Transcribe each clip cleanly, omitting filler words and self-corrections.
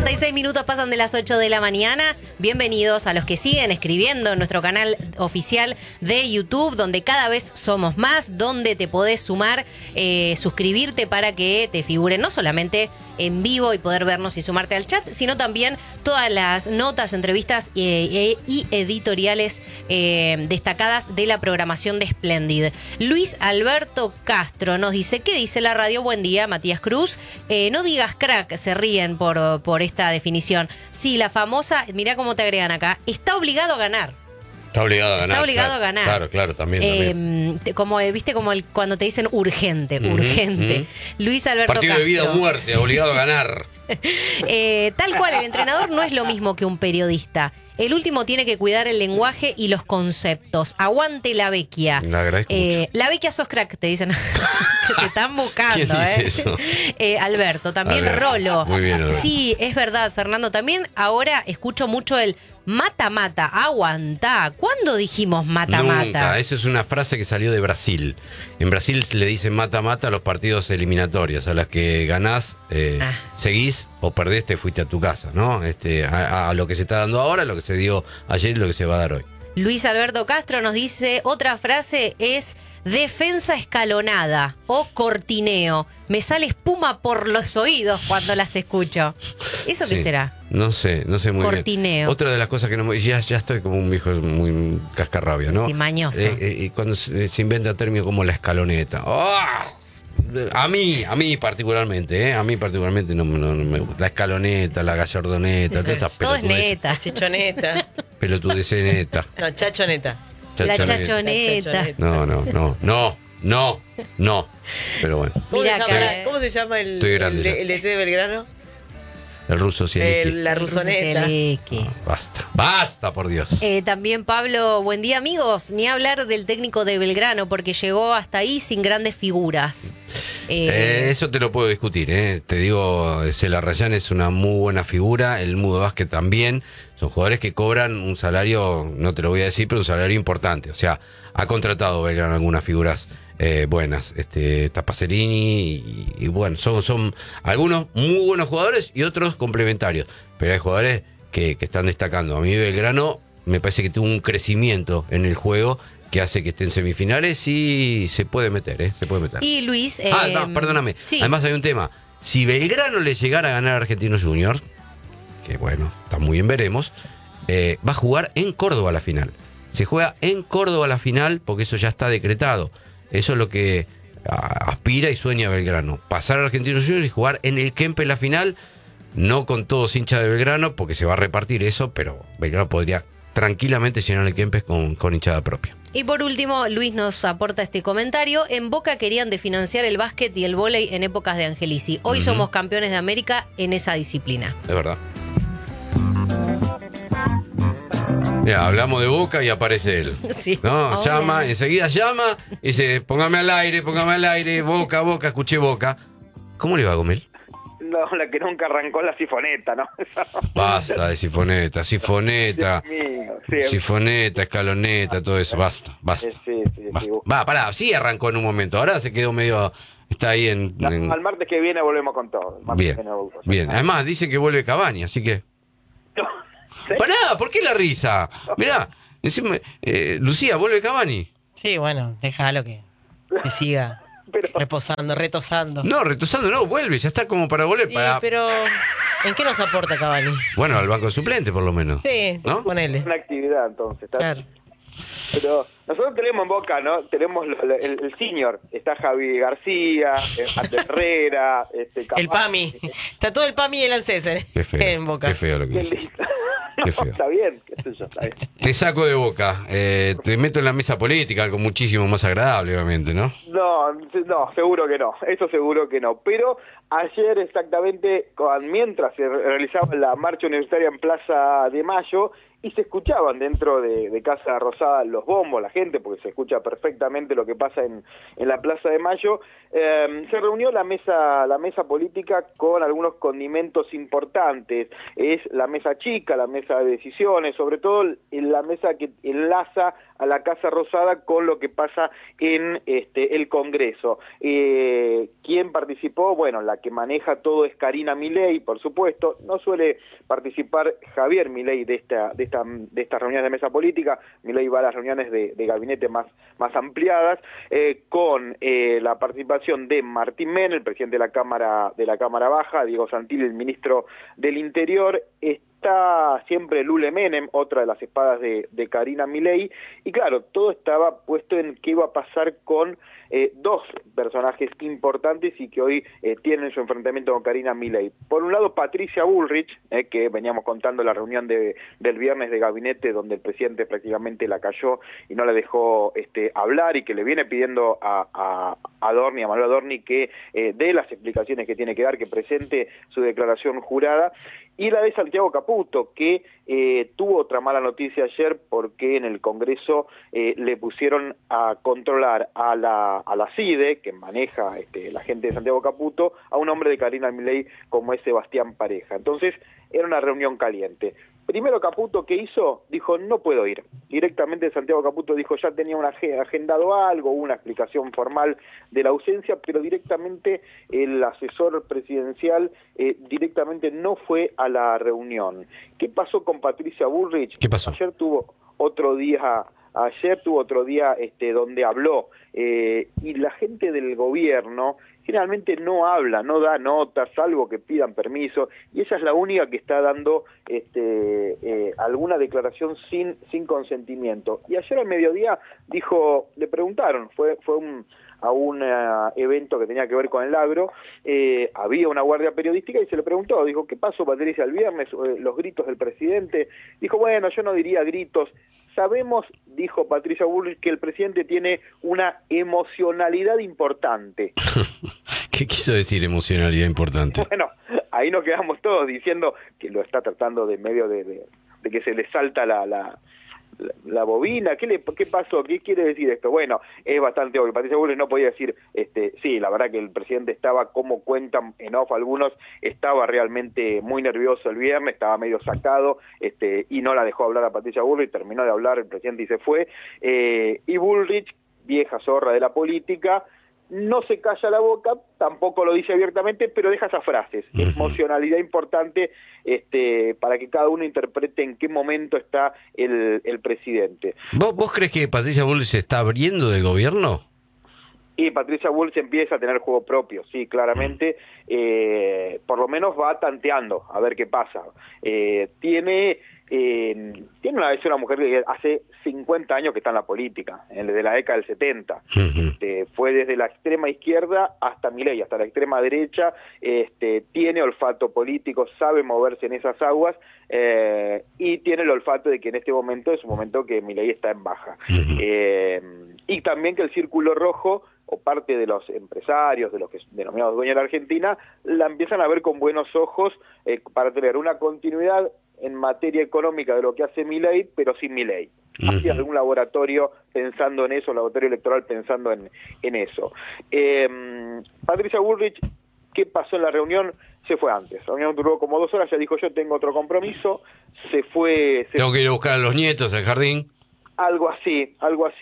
46 minutos pasan de las 8 de la mañana. Bienvenidos a los que siguen escribiendo en nuestro canal oficial de YouTube, donde cada vez somos más, donde te podés sumar, suscribirte para que te figuren no solamente en vivo y poder vernos y sumarte al chat, sino también todas las notas, entrevistas y editoriales destacadas de la programación de Splendid. Luis Alberto Castro nos dice, ¿qué dice la radio? Buen día, Matías Cruz. No digas crack, se ríen por esta definición. Sí, la famosa, mirá cómo te agregan acá, está obligado a ganar. Está obligado a ganar. Está obligado a ganar. Claro, también. Como viste, como cuando te dicen urgente. Luis Alberto Partido Castro. de vida o muerte, obligado a ganar. Tal cual, el entrenador no es lo mismo que un periodista. El último tiene que cuidar el lenguaje y los conceptos. Aguante la Vecchia. Le agradezco mucho. La Vecchia sos crack, te dicen. Te están buscando, ¿Quién dice eso? Alberto, también Alberto. Rolo. Muy bien, Alberto. Sí, es verdad, Fernando. También ahora escucho mucho el mata-mata, aguantá. ¿Cuándo dijimos mata-mata? Nunca. Esa es una frase que salió de Brasil. En Brasil le dicen mata-mata a los partidos eliminatorios, a las que ganás, seguís o perdés, te fuiste a tu casa, ¿no? A lo que se está dando ahora, lo que se dio ayer y lo que se va a dar hoy. Luis Alberto Castro nos dice, otra frase es defensa escalonada o cortineo. Me sale espuma por los oídos cuando las escucho. ¿Eso qué será? No sé muy bien. Cortineo. Otra de las cosas que no... Ya estoy como un viejo muy cascarrabia, ¿no? Sí, mañoso. Cuando se inventa término como la escaloneta. ¡Oh! A mí particularmente, a mí particularmente no me gusta. La escaloneta, la gallardoneta, todas esas Todo es pelotudeces. neta. Chichoneta. Pelotudeces neta. No, chachoneta. La Chachoneta. chachoneta. No. Pero bueno. ¿Cómo se llama el Estoy grande ya. ET de Belgrano? El ruso Zielinski. La rusoneta. Basta, por Dios. También Pablo, buen día amigos. Ni hablar del técnico de Belgrano porque llegó hasta ahí sin grandes figuras. Eso te lo puedo discutir, Te digo, Celarrayán es una muy buena figura, el Mudo Vázquez también. Son jugadores que cobran un salario, no te lo voy a decir, pero un salario importante. O sea, ha contratado Belgrano algunas figuras buenas, Tapacerini y bueno, son algunos muy buenos jugadores y otros complementarios, pero hay jugadores que están destacando. A mí Belgrano me parece que tuvo un crecimiento en el juego que hace que esté en semifinales y se puede meter, se puede meter. Y Luis... no, perdóname, sí. Además hay un tema, si Belgrano le llegara a ganar a Argentinos Juniors, que bueno, está muy bien, veremos, va a jugar en Córdoba la final. Se juega en Córdoba la final porque eso ya está decretado. Eso es lo que aspira y sueña Belgrano. Pasar a Argentinos Juniors y jugar en el Kempe la final, no con todos hinchas de Belgrano, porque se va a repartir eso, pero Belgrano podría tranquilamente llenar el Kempes con hinchada propia. Y por último, Luis nos aporta este comentario. En Boca querían desfinanciar el básquet y el vóley en épocas de Angelici. Hoy somos campeones de América en esa disciplina. Es verdad. Mira, hablamos de Boca y aparece él. Sí. ¿No? Hola. Llama, enseguida llama y dice, póngame al aire, Boca, escuché Boca. ¿Cómo le va a Gomel? No, la que nunca arrancó la sifoneta, ¿no? Basta de sifoneta, Dios mío, sí, sifoneta, escaloneta, todo eso, basta. Sí. Va, pará, sí arrancó en un momento, ahora se quedó medio, está ahí en... Al martes que viene volvemos con todo. El martes Bien, que viene volvemos. bien. Además dice que vuelve Cavani, así que... ¿Sí? Pará, ¿por qué la risa? Mirá, encima, Lucía, vuelve Cavani. Sí, bueno, déjalo que siga reposando, retosando. No, retosando no, vuelve, ya está como para volver. Sí, Para... pero ¿en qué nos aporta Cavani? Bueno, al banco de suplente por lo menos. Sí, ¿no? ponele. Una actividad, entonces. ¿Está? Claro. Pero nosotros tenemos en Boca, ¿no? Tenemos el senior. Está Javi García, Andrés Herrera, El PAMI. Está todo el PAMI y el Ancésar Qué feo, en Boca. qué feo lo que Qué dice. lindo. Qué feo. Está bien, qué sé yo, está bien. Te saco de Boca, te meto en la mesa política, algo muchísimo más agradable, obviamente, ¿no? No, seguro que no, eso seguro que no. Pero ayer exactamente, mientras se realizaba la marcha universitaria en Plaza de Mayo, y se escuchaban dentro de Casa Rosada los bombos, la gente, porque se escucha perfectamente lo que pasa en la Plaza de Mayo, se reunió la mesa política con algunos condimentos importantes. Es la mesa chica, la mesa de decisiones, sobre todo la mesa que enlaza a la Casa Rosada con lo que pasa en el Congreso. ¿Quién participó? Bueno, la que maneja todo es Karina Milei, por supuesto. No suele participar Javier Milei de estas reuniones de mesa política. Milei va a las reuniones de gabinete más ampliadas, con la participación de Martín Menem, el presidente de la Cámara Baja, Diego Santilli, el ministro del Interior. Está siempre Lule Menem, otra de las espadas de Karina Milei, y claro, todo estaba puesto en qué iba a pasar con dos personajes importantes y que hoy tienen su enfrentamiento con Karina Milei. Por un lado, Patricia Bullrich, que veníamos contando la reunión del viernes de gabinete, donde el presidente prácticamente la cayó y no le dejó hablar, y que le viene pidiendo a Manuel Adorni, que dé las explicaciones que tiene que dar, que presente su declaración jurada. Y la de Santiago Caputo, que tuvo otra mala noticia ayer, porque en el Congreso le pusieron a controlar a la CIDE, que maneja la gente de Santiago Caputo, a un hombre de Karina Milei como es Sebastián Pareja. Entonces, era una reunión caliente. Primero Caputo, ¿qué hizo? Dijo, no puedo ir. Directamente Santiago Caputo dijo, ya tenía agendado algo, una explicación formal de la ausencia, pero directamente el asesor presidencial directamente no fue a la reunión. ¿Qué pasó con Patricia Bullrich? ¿Qué pasó? Ayer tuvo otro día donde habló, y la gente del gobierno generalmente no habla, no da notas, salvo que pidan permiso, y ella es la única que está dando alguna declaración sin consentimiento. Y ayer al mediodía le preguntaron, fue a un evento que tenía que ver con el agro, había una guardia periodística y se le preguntó, dijo, ¿qué pasó, Patricia, el viernes? Los gritos del presidente. Dijo, bueno, yo no diría gritos. Sabemos, dijo Patricia Bullrich, que el presidente tiene una emocionalidad importante. ¿Qué quiso decir emocionalidad importante? Bueno, ahí nos quedamos todos diciendo que lo está tratando de medio de que se le salta la bobina. ¿Qué pasó? ¿Qué quiere decir esto? Bueno, es bastante obvio. Patricia Bullrich no podía decir, sí, la verdad que el presidente estaba, como cuentan en off algunos, estaba realmente muy nervioso el viernes, estaba medio sacado, y no la dejó hablar a Patricia Bullrich, terminó de hablar el presidente y se fue. Y Bullrich, vieja zorra de la política, no se calla la boca, tampoco lo dice abiertamente, pero deja esas frases, emocionalidad importante, para que cada uno interprete en qué momento está el presidente. ¿Vos crees que Patricia Bullrich se está abriendo del gobierno? Y Patricia Bullrich empieza a tener juego propio, sí, claramente, por lo menos va tanteando, a ver qué pasa. Tiene es una mujer que hace 50 años que está en la política, desde la década del 70. Fue desde la extrema izquierda hasta Milei, hasta la extrema derecha. Tiene olfato político, sabe moverse en esas aguas, y tiene el olfato de que en este momento es un momento que Milei está en baja. Y también que el Círculo Rojo, o parte de los empresarios, de los que denominados dueños de la Argentina, la empiezan a ver con buenos ojos, para tener una continuidad en materia económica de lo que hace Milei, pero sin Milei. Hacia algún laboratorio pensando en eso, un laboratorio electoral pensando en eso. Patricia Bullrich, ¿qué pasó en la reunión? Se fue antes. La reunión duró como 2 horas, ya dijo, yo tengo otro compromiso, se fue... Tengo que ir a buscar a los nietos al jardín. Algo así,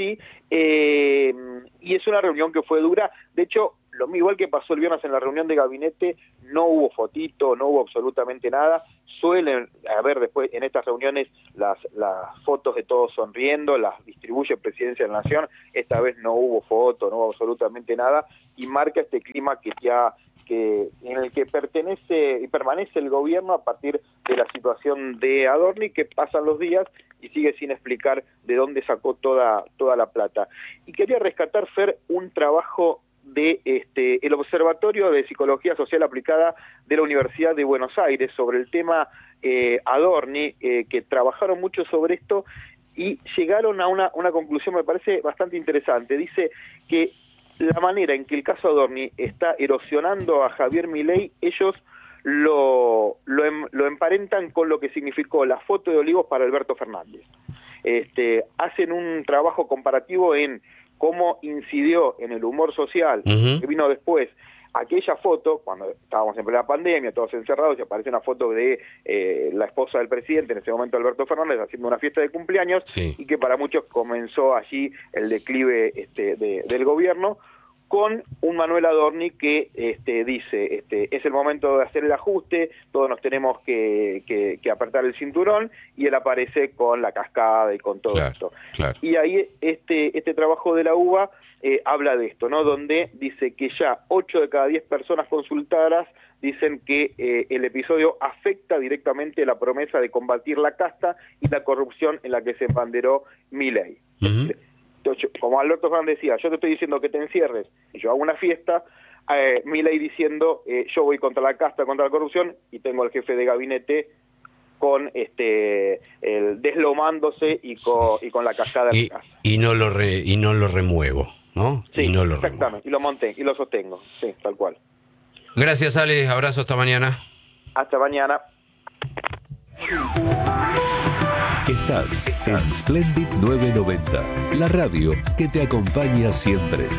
y es una reunión que fue dura. De hecho, igual que pasó el viernes en la reunión de gabinete, no hubo fotito, no hubo absolutamente nada. Suelen haber después en estas reuniones las fotos de todos sonriendo, las distribuye Presidencia de la Nación. Esta vez no hubo foto, no hubo absolutamente nada, y marca este clima en el que pertenece y permanece el gobierno a partir de la situación de Adorni, que pasan los días y sigue sin explicar de dónde sacó toda la plata. Y quería rescatar, Fer, un trabajo de el Observatorio de Psicología Social Aplicada de la Universidad de Buenos Aires sobre el tema Adorni, que trabajaron mucho sobre esto y llegaron a una conclusión, me parece bastante interesante. Dice que la manera en que el caso Adorni está erosionando a Javier Milei, ellos lo emparentan con lo que significó la foto de Olivos para Alberto Fernández. Hacen un trabajo comparativo en cómo incidió en el humor social, que vino después, aquella foto, cuando estábamos en plena pandemia, todos encerrados, y aparece una foto de la esposa del presidente, en ese momento Alberto Fernández, haciendo una fiesta de cumpleaños, sí, y que para muchos comenzó allí el declive del gobierno, con un Manuel Adorni que dice, es el momento de hacer el ajuste, todos nos tenemos que apretar el cinturón, y él aparece con la cascada y con todo esto. Claro. Y ahí este trabajo de la UBA habla de esto, ¿no? Donde dice que ya 8 de cada 10 personas consultadas dicen que el episodio afecta directamente la promesa de combatir la casta y la corrupción en la que se embanderó Milei. Uh-huh. Como Alberto Fernández decía, yo te estoy diciendo que te encierres y yo hago una fiesta, Milei diciendo yo voy contra la casta, contra la corrupción, y tengo al jefe de gabinete con el deslomándose y con la cascada en casa. Y no lo remuevo, ¿no? Sí, y no lo exactamente, remuevo. Y lo monté y lo sostengo, sí, tal cual. Gracias, Ale, abrazo, hasta mañana. Hasta mañana. Estás en Splendid 990, la radio que te acompaña siempre.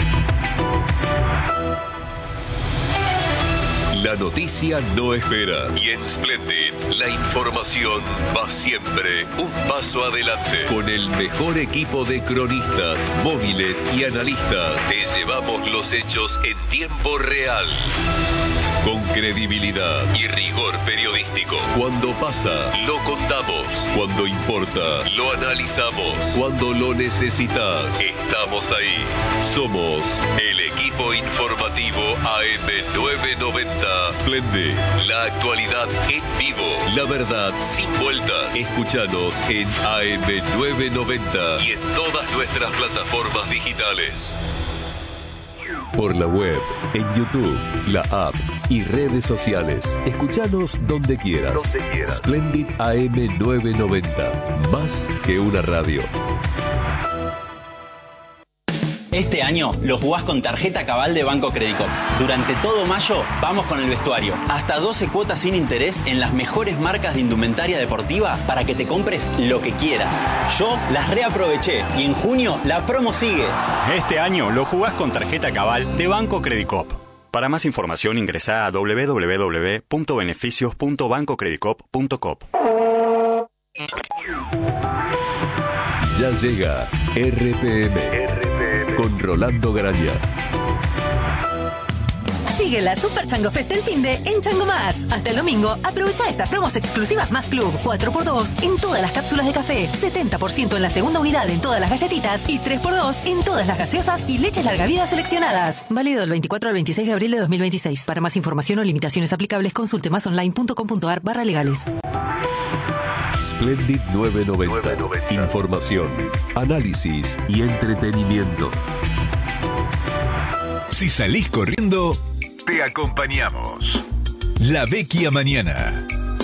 La noticia no espera y en Splendid la información va siempre un paso adelante. Con el mejor equipo de cronistas, móviles y analistas, te llevamos los hechos en tiempo real. Con credibilidad y rigor periodístico. Cuando pasa, lo contamos. Cuando importa, lo analizamos. Cuando lo necesitas, estamos ahí. Somos el equipo informativo AM990. Splendid, la actualidad en vivo. La verdad sin vueltas. Escúchanos en AM990 y en todas nuestras plataformas digitales. Por la web, en YouTube, la app y redes sociales. Escúchanos donde quieras. Splendid AM990. Más que una radio. Este año lo jugás con tarjeta Cabal de Banco Credicop. Durante todo mayo vamos con el vestuario. Hasta 12 cuotas sin interés en las mejores marcas de indumentaria deportiva para que te compres lo que quieras. Yo las reaproveché y en junio la promo sigue. Este año lo jugás con tarjeta Cabal de Banco Credicop. Para más información ingresá a www.beneficios.bancocredicop.com. Ya llega RPM con Rolando Graña. Sigue la Super Chango Fest del finde en Chango Más. Hasta el domingo, aprovecha estas promos exclusivas Más Club, 4x2 en todas las cápsulas de café, 70% en la segunda unidad en todas las galletitas y 3x2 en todas las gaseosas y leches larga vida seleccionadas. Válido del 24 al 26 de abril de 2026. Para más información o limitaciones aplicables, consulte masonline.com.ar/legales. Splendid 990. Información, análisis y entretenimiento. Si salís corriendo, te acompañamos. La Vecchia Mañana.